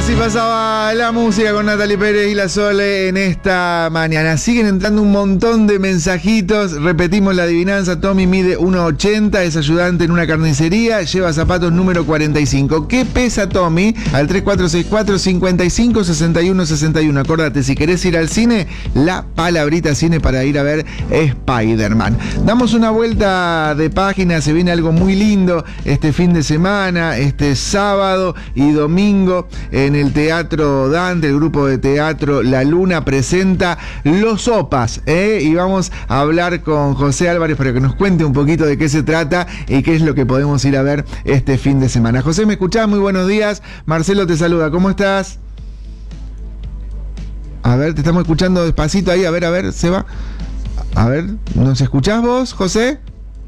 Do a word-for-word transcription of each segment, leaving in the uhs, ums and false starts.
Así pasaba la música con Natalie Pérez y La Sole en esta mañana. Siguen entrando un montón de mensajitos. Repetimos la adivinanza. Tommy mide uno ochenta, es ayudante en una carnicería, lleva zapatos número cuarenta y cinco. ¿Qué pesa Tommy? Al tres cuatro seis cuatro, cinco cinco, seis uno seis uno. Acordate, si querés ir al cine, la palabrita cine para ir a ver Spider-Man. Damos una vuelta de página. Se viene algo muy lindo este fin de semana, este sábado y domingo. En el Teatro Dante, el grupo de teatro La Luna presenta Los Opas, ¿eh? Y vamos a hablar con José Álvarez para que nos cuente un poquito de qué se trata y qué es lo que podemos ir a ver este fin de semana. José, ¿me escuchás? Muy buenos días. Marcelo te saluda. ¿Cómo estás? A ver, te estamos escuchando despacito ahí. A ver, a ver, Seba. A ver, ¿nos escuchás vos, José?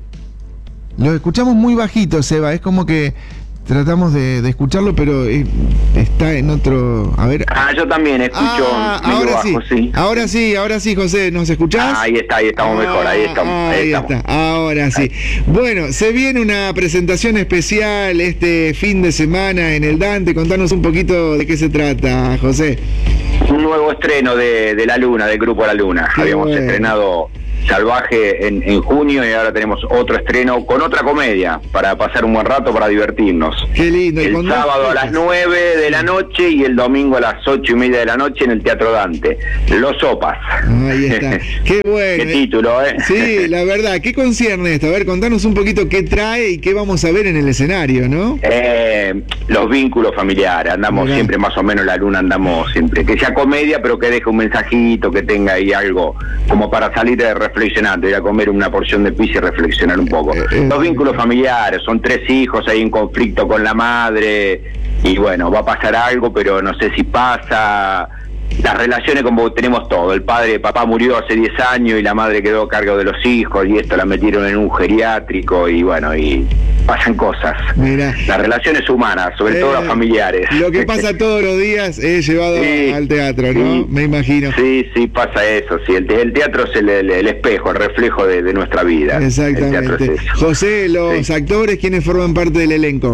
Lo escuchamos muy bajito, Seba. Es como que tratamos de, de escucharlo, pero eh, está en otro... A ver... Ah, yo también escucho ah, medio ahora bajo, sí. sí. Ahora sí, ahora sí, José, ¿nos escuchás? Ah, ahí está, ahí estamos ah, mejor, ahí estamos. Ahí, ahí está, estamos. ahora sí. Bueno, se viene una presentación especial este fin de semana en el Dante. Contanos un poquito de qué se trata, José. Un nuevo estreno de, de La Luna, del grupo La Luna. Qué Habíamos bueno. estrenado Salvaje en, en junio y ahora tenemos otro estreno con otra comedia para pasar un buen rato, para divertirnos. Qué lindo. El ¿Y sábado a las nueve de la noche y el domingo a las ocho y media de la noche en el Teatro Dante. Los Opas. Ahí está. Qué bueno. Qué título, ¿eh? Sí, la verdad. ¿Qué concierne esto? A ver, contanos un poquito qué trae y qué vamos a ver en el escenario, ¿no? Eh, los vínculos familiares. Andamos Mirá. siempre más o menos, La Luna andamos siempre. Que sea comedia, pero que deje un mensajito, que tenga ahí algo como para salir de reflexionando, ir a comer una porción de pizza y reflexionar un poco. Eh, eh, Los vínculos familiares, son tres hijos, hay un conflicto con la madre, y bueno, va a pasar algo, pero no sé si pasa. Las relaciones como tenemos todo, el padre, papá murió hace diez años y la madre quedó a cargo de los hijos y esto la metieron en un geriátrico y bueno, y pasan cosas. Mirá. Las relaciones humanas, sobre Eh, todo las familiares. Lo que pasa todos los días es llevado Sí, al teatro, ¿no? sí. Me imagino. Sí, sí, pasa eso, sí, el, te- el teatro es el, el- el espejo, el reflejo de, de nuestra vida. El teatro Exactamente. es eso. José, los Sí. actores, ¿quiénes forman parte del elenco?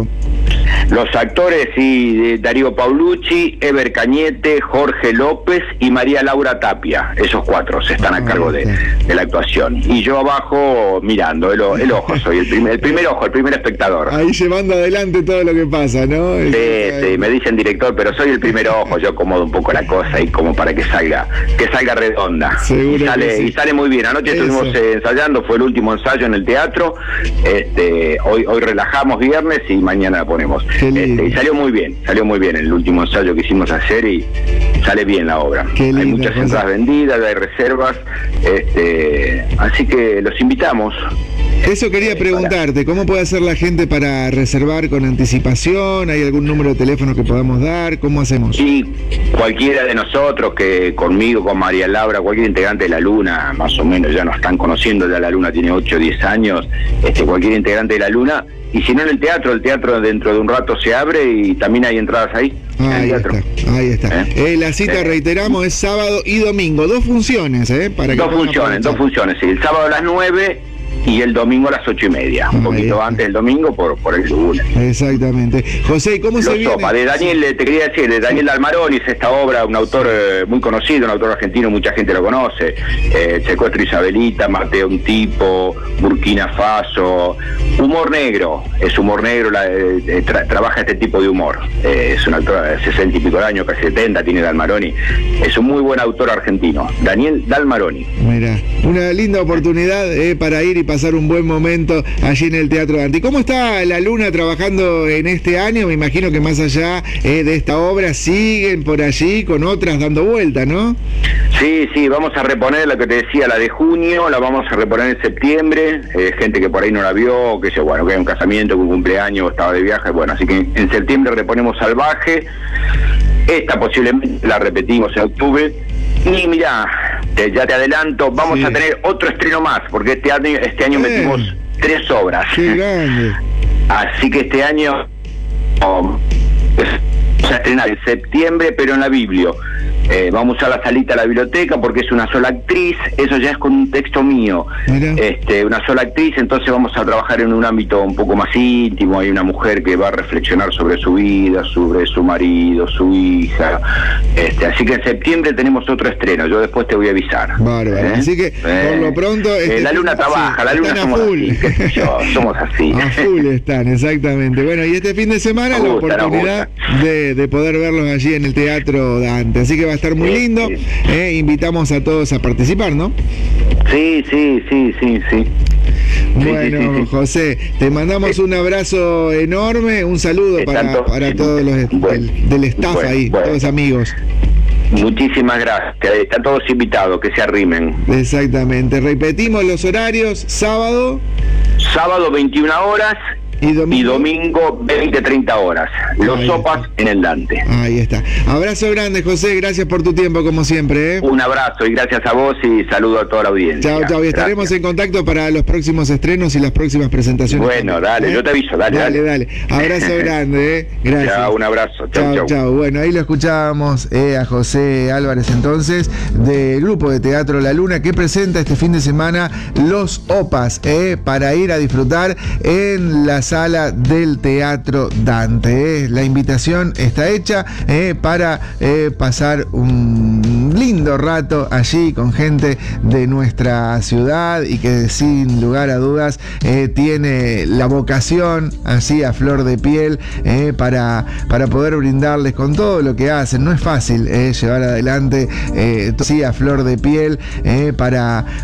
Los actores, sí, de Darío Paulucci, Ever Cañete, Jorge López y María Laura Tapia. Esos cuatro se están a Ah, cargo de, está. de la actuación. Y yo abajo mirando, el, o- el ojo, soy el primer, el primer ojo, el primer espectador. Ahí llevando adelante todo lo que pasa, ¿no? Sí, sí, me dicen director, pero soy el primer ojo, yo acomodo un poco la cosa y como para que salga, que salga redonda. Seguro y sale, que sí. y sale muy bien. Anoche Eso. estuvimos eh, ensayando, fue el último ensayo en el teatro. Este, hoy, hoy relajamos viernes y mañana la ponemos. Qué lindo. Este, y salió muy bien, salió muy bien el último ensayo que hicimos ayer y sale bien la obra. Qué Hay lindo, muchas José. entradas vendidas, hay reservas, este, así que los invitamos. Eso quería preguntarte, ¿cómo puede hacer la gente para reservar con anticipación? ¿Hay algún número de teléfono que podamos dar? ¿Cómo hacemos? Y cualquiera de nosotros, que conmigo, con María Laura, cualquier integrante de La Luna, más o menos ya nos están conociendo, ya La Luna tiene ocho o diez años, este, cualquier integrante de La Luna, y si no en el teatro, el teatro dentro de un rato se abre y también hay entradas ahí, en el Ahí teatro. está, ahí está. ¿Eh? Eh, la cita, Eh. reiteramos, es sábado y domingo. Dos funciones, ¿eh? Para que Dos puedan funciones, dos aprovechar. funciones, sí, el sábado a las nueve y el domingo a las ocho y media, un Ahí poquito está. antes del domingo por, por el lunes. Exactamente. José, ¿y cómo se Los viene? Sopa, de Daniel, eh, te quería decir, de Daniel Dalmaroni, es esta obra, un autor eh, muy conocido, un autor argentino, mucha gente lo conoce, eh, Secuestro Isabelita, Mateo un tipo, Burkina Faso, humor negro, es humor negro, la, eh, eh, tra- trabaja este tipo de humor, eh, es un autor de sesenta y pico de años, casi setenta tiene Dalmaroni, es un muy buen autor argentino, Daniel Dalmaroni. Mira, una linda oportunidad eh, para ir y pasar un buen momento allí en el Teatro Dante. ¿Cómo está La Luna trabajando en este año? Me imagino que más allá eh, de esta obra siguen por allí con otras dando vuelta, ¿no? Sí, sí, vamos a reponer la que te decía, la de junio, la vamos a reponer en septiembre, eh, gente que por ahí no la vio, que sé, bueno, que hay un casamiento, que un cumpleaños, estaba de viaje, bueno, así que en septiembre reponemos Salvaje, esta posiblemente la repetimos en octubre, y mirá, te- ya te adelanto, vamos Sí. a tener otro estreno más, porque este año, este año Bien. metimos tres obras, Qué grande. así que este año oh, es- vamos a estrenar en septiembre, pero en la Biblio. Eh, vamos a usar la salita de la biblioteca porque es una sola actriz, eso ya es con un texto mío. Este, una sola actriz, entonces vamos a trabajar en un ámbito un poco más íntimo. Hay una mujer que va a reflexionar sobre su vida, sobre su marido, su hija. Este, así que en septiembre tenemos otro estreno, yo después te voy a avisar. Bárbaro. ¿Eh? Así que eh, por lo pronto este, eh, la luna trabaja, sí, la luna somos así, qué sé yo, somos así. A full están, exactamente. Bueno, y este fin de semana la oportunidad de, de poder verlos allí en el Teatro Dante. Así que va a estar muy lindo. Eh, invitamos a todos a participar, ¿no? Sí, sí, sí, sí, sí. Bueno, sí, sí, sí. José, te mandamos un abrazo enorme, un saludo para, para todos los bueno, del, del staff bueno, ahí, bueno. todos amigos. Muchísimas gracias, están todos invitados, que se arrimen. Exactamente, repetimos los horarios, sábado. Sábado veintiuna horas. ¿Y domingo? Y domingo veinte, treinta horas. Los sopas en el Dante. Ahí está. Abrazo grande, José. Gracias por tu tiempo, como siempre. ¿eh? Un abrazo y gracias a vos y saludo a toda la audiencia. Chao, chao. Y estaremos gracias. en contacto para los próximos estrenos y las próximas presentaciones. Bueno, dale, ¿eh? yo te aviso. Dale, dale. Dale, dale. Abrazo grande. ¿eh? Gracias. Chao, un abrazo. Chao, chao. Chao. Bueno, ahí lo escuchábamos eh, a José Álvarez entonces, del grupo de teatro La Luna, que presenta este fin de semana Los Opas, eh, para ir a disfrutar en la sala del Teatro Dante. Eh. La invitación está hecha eh, para eh, pasar un lindo rato allí con gente de nuestra ciudad y que sin lugar a dudas eh, tiene la vocación así a flor de piel eh, para, para poder brindarles con todo lo que hacen. No es fácil eh, llevar adelante eh, así a flor de piel eh, para